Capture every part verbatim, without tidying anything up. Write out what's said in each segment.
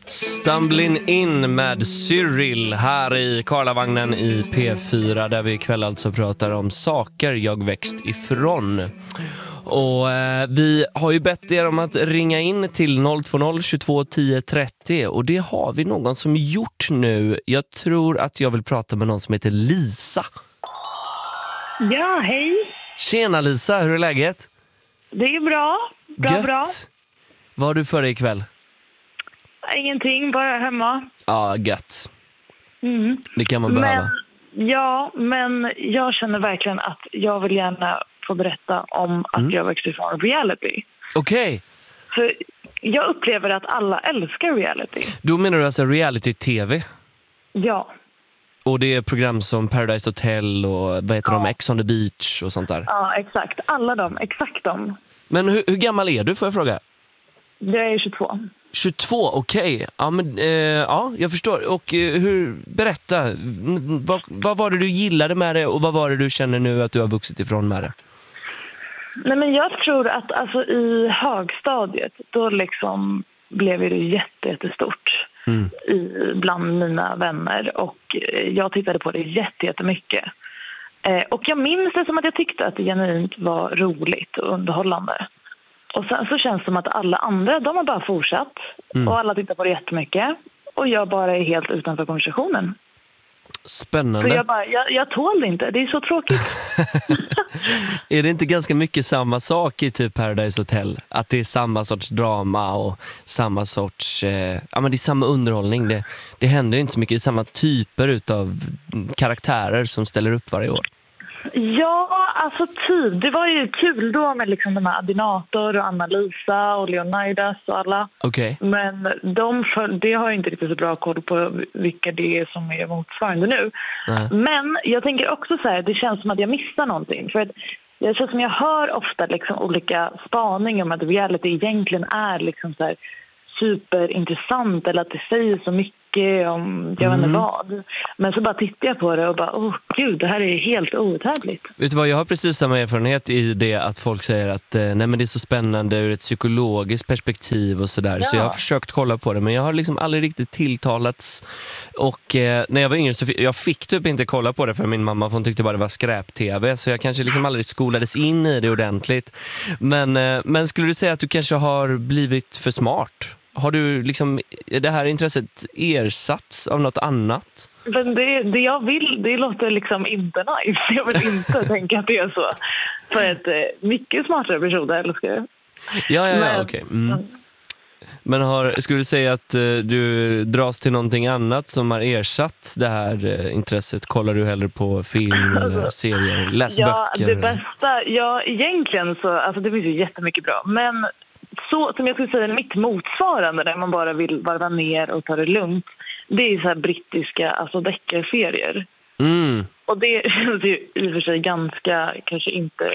Stumbling in med Cyril här i Karlavagnen i P fyra, där vi ikväll alltså pratar om saker jag växt ifrån. Och eh, vi har ju bett er om att ringa in till noll två noll tjugotvå tio trettio, och det har vi någon som gjort nu. Jag tror att jag vill prata med någon som heter Lisa. Ja, hej. Tjena Lisa, hur är läget? Det är bra. Bra, Gött. bra. Vad har du för dig ikväll? Ingenting, bara hemma. Ja, gött. Mm. Det kan man behöva. Men, ja, men jag känner verkligen att jag vill gärna få berätta om att Mm. jag växte ifrån reality. Okej. Okay. För jag upplever att alla älskar reality. Då menar du alltså reality-tv? Ja. Och det är program som Paradise Hotel och vad heter Ja. de, Ex on the Beach och sånt där? Ja, exakt. Alla de, exakt de. Men hur, hur gammal är du, får jag fråga? Jag är tjugotvå. tjugotvå, okej. Okay. Ja, men eh, ja, jag förstår. Och eh, hur, berätta, n- vad, vad var det du gillade med det och vad var det du känner nu att du har vuxit ifrån med det? Nej, men jag tror att alltså, i högstadiet, då liksom blev det jätte, jättestort Mm. i, bland mina vänner. Och eh, jag tittade på det jätte, jättemycket. Eh, och jag minns det som att jag tyckte att det genuint var roligt och underhållande. Och sen så känns det som att alla andra, de har bara fortsatt. Mm. Och alla tittar på det jättemycket. Och jag bara är helt utanför konversationen. Spännande. Så jag bara, jag, jag tål det inte. Det är så tråkigt. Är det inte ganska mycket samma sak i typ Paradise Hotel? Att det är samma sorts drama och samma sorts... Eh, ja, men det är samma underhållning. Det, det händer inte så mycket. Det är samma typer utav karaktärer som ställer upp varje år. Ja, alltså typ. Det var ju kul då med liksom de här Adinator och Anna-Lisa och Leonidas och alla. Okej. Okay. Men de, det har jag inte riktigt så bra koll på vilka det är som är motsvarande nu. Nej. Men jag tänker också så här, det känns som att jag missar någonting. För att det känns som jag hör ofta liksom olika spaningar om att reality egentligen är liksom så här superintressant, eller att det säger så mycket om jag vet inte vad. Men så bara tittar jag på det och bara, åh gud, det här är helt outhärdligt. Vet du vad, jag har precis samma erfarenhet i det att folk säger att eh, nej, men det är så spännande ur ett psykologiskt perspektiv och sådär. Ja. Så jag har försökt kolla på det, men jag har liksom aldrig riktigt tilltalats. Och eh, när jag var yngre så fick, jag fick typ inte kolla på det för min mamma, för hon tyckte bara det var skräp-tv. Så jag kanske liksom aldrig skolades in i det ordentligt. Men, eh, men skulle du säga att du kanske har blivit för smart? Har du liksom det här intresset ersatts av något annat? Men det, det jag vill, det låter liksom inte nice. Jag vill inte tänka att det är så. För ett eh, mycket smartare person, älskar jag. Ja, ja, ja, Men, okej. Mm. Men har, skulle du säga att eh, du dras till någonting annat som har ersatt det här eh, intresset? Kollar du hellre på film eller serier, läs ja, böcker? det eller? bästa, ja egentligen så, alltså det finns ju jättemycket bra. Men så som jag skulle säga, mitt motsvarande där man bara vill varva ner och ta det lugnt, det är så här brittiska, alltså deckarserier. Mm. Och det är ju i och för sig ganska, kanske inte,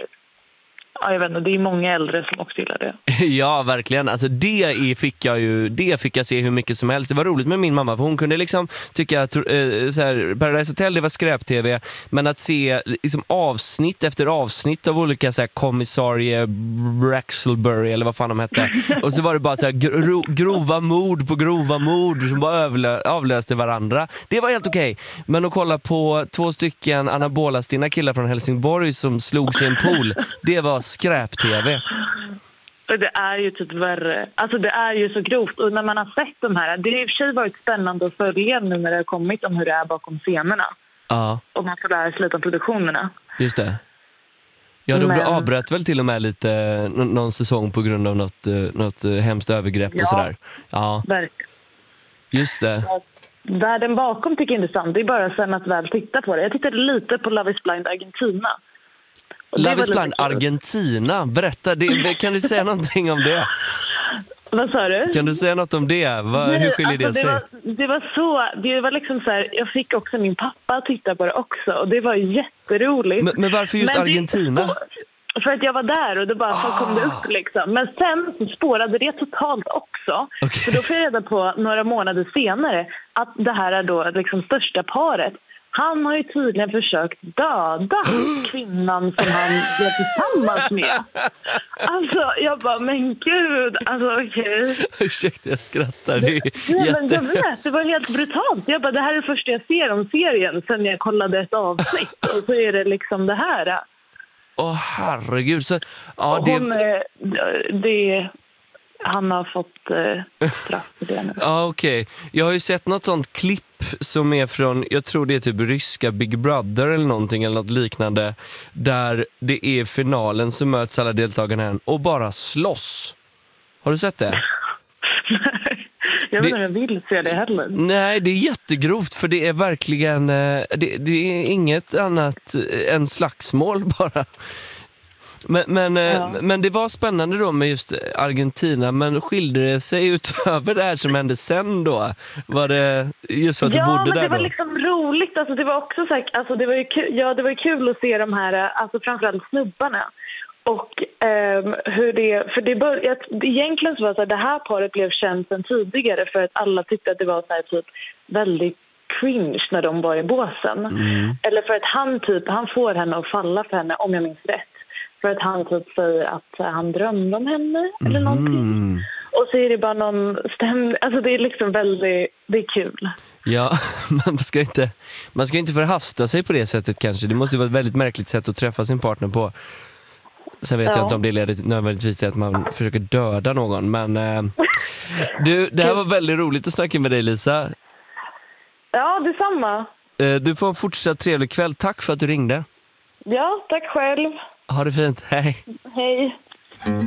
ja, jag vet inte, det är många äldre som också gillar det. Ja, verkligen. Alltså det i fick jag ju, det fick jag se hur mycket som helst. Det var roligt med min mamma, för hon kunde liksom tycka att eh, så här, Paradise Hotel, det var skräp-tv, men att se liksom avsnitt efter avsnitt av olika så här kommissarie Braxelbury eller vad fan de hette. Och så var det bara så här gro, grova mord på grova mord som bara avlö, avlöste varandra. Det var helt okej. Men att kolla på två stycken anabola-stinna killar från Helsingborg som slog sig i en pool, det var skräp-tv. Det är ju typ värre. Alltså det är ju så grovt. Och när man har sett de här, det har i och för sig varit spännande att följa nu när det har kommit om hur det är bakom scenerna. Ja. Och man får lära sig lite om produktionerna. Just det. Ja, de Men... avbröt väl till och med lite n- någon säsong på grund av något, uh, något uh, hemskt övergrepp ja, och sådär. Ja, verkligen. just det. Världen bakom tycker jag är intressant. Det är bara sen att väl titta på det. Jag tittade lite på Love is blind Argentina. Love is blind Argentina, berätta, det, kan du säga någonting om det? Vad sa du? Kan du säga något om det? Vad, hur skiljer det alltså, sig? Det var, det var så, det var liksom så här, jag fick också min pappa att titta på det också och det var jätteroligt. Men, men varför just men Argentina? Det, för att jag var där och det bara så kom det upp liksom. Men sen så spårade det totalt också. Okay. För då fick jag reda på några månader senare att det här är då liksom största paret Han har ju tydligen försökt döda kvinnan som han blev tillsammans med. Alltså, jag bara, men gud, alltså okej. Okay. Ursäkta, jag skrattar. Det är ja, men jag vet, det var helt brutalt. Jag bara, det här är det första jag ser om serien sen jag kollade ett avsnitt. Och så är det liksom det här. Åh, oh, herregud. Så, ja, det... Hon, det... Han har fått eh, straff för det nu. Ja, okej. Okay. Jag har ju sett något sånt klipp som är från, jag tror det är typ ryska Big Brother eller någonting eller något liknande, där det är finalen som möts alla deltagarna här och bara slåss. Har du sett det? Nej, jag vet inte om jag vill se det heller. Nej, det är jättegrovt för det är verkligen, det, det är inget annat än slagsmål bara. Men, men, ja. men det var spännande då med just Argentina, men skilde det sig utöver det här som hände sen då? Var det just för att ja, du bodde där då? Ja, men det var liksom roligt. Alltså, det var också så här, alltså, det var ju kul, ja, det var ju kul att se de här, alltså framförallt snubbarna. Och um, hur det, för det började, egentligen så var det så här, det här paret blev känt sedan tidigare för att alla tyckte att det var så här, typ väldigt cringe när de var i båsen. Mm. Eller för att han typ, han får henne att falla för henne, om jag minns rätt. För att han typ säger att han drömde om henne eller någonting. Mm. Och så är det bara någon stämning. Alltså det är liksom väldigt, det är kul. Ja, man ska inte, man ska inte förhasta sig på det sättet kanske. Det måste ju vara ett väldigt märkligt sätt att träffa sin partner på. Sen vet ja. jag inte om det leder nödvändigtvis till att man försöker döda någon. Men äh, du, det här var väldigt roligt att snacka med dig, Lisa. Ja, detsamma. Äh, du får en fortsatt trevlig kväll. Tack för att du ringde. Ja, tack själv. Ha det fint. Hej. Hej.